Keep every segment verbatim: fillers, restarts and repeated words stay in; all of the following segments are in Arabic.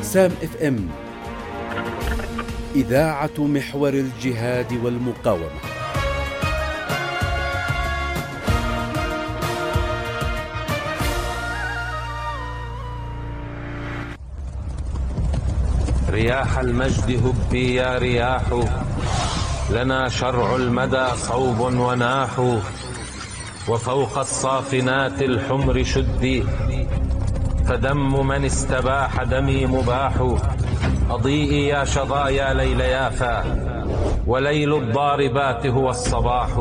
سام اف ام، إذاعة محور الجهاد والمقاومة. رياح المجد هبي يا رياح، لنا شرع المدى صوب وناح، وفوق الصافنات الحمر شدي، فدم من استباح دمي مباح. أضيئي يا شظايا ليل يافا، وليل الضاربات هو الصباح.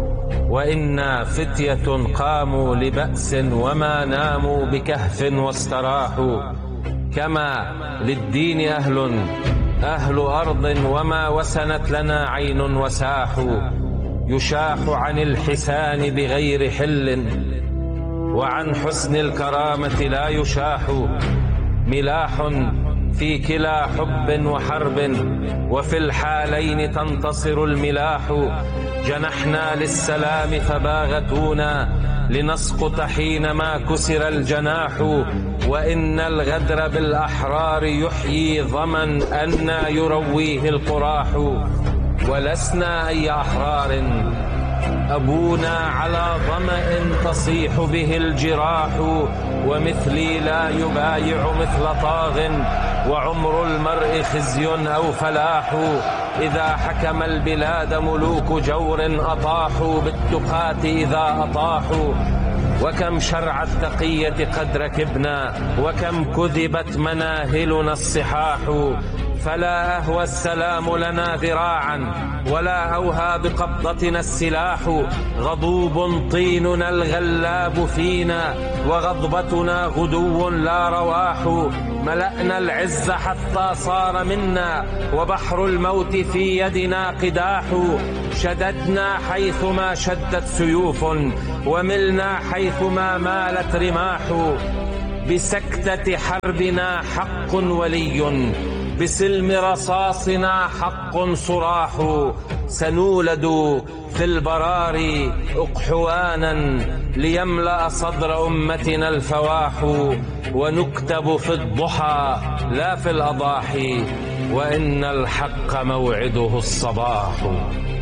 وإنا فتية قاموا لبأس وما ناموا بكهف واستراحوا. كما للدين أهل أهل أرض وما وسنت لنا عين وساح. يشاح عن الحسان بغير حل، وعن حسن الكرامة لا يشاح. ملاح في كلا حب وحرب، وفي الحالين تنتصر الملاح. جنحنا للسلام فباغتونا، لنسقط حينما كسر الجناح. وإن الغدر بالأحرار يحيي ظمن أنى يرويه القراح. ولسنا أي أحرار، أبونا على ظمأ تصيح به الجراح. ومثلي لا يبايع مثل طاغ، وعمر المرء خزي أو فلاح. إذا حكم البلاد ملوك جور، أطاحوا بالتقاة إذا أطاحوا. وكم شرع التقية قد ركبنا، وكم كذبت مناهلنا الصحاح. فلا أهوى السلام لنا ذراعا، ولا أوهى بقبضتنا السلاح. غضوب طيننا الغلاب فينا، وغضبتنا غدو لا رواح. ملأنا العز حتى صار منا، وبحر الموت في يدنا قداح. شددنا حيثما شدت سيوف، وملنا حيثما مالت رماح. بسكتة حربنا حق ولي، بسلم رصاصنا حق صراح. سنولد في البراري أقحوانا، ليملأ صدر أمتنا الفواح. ونكتب في الضحى لا في الأضاحي، وإن الحق موعده الصباح.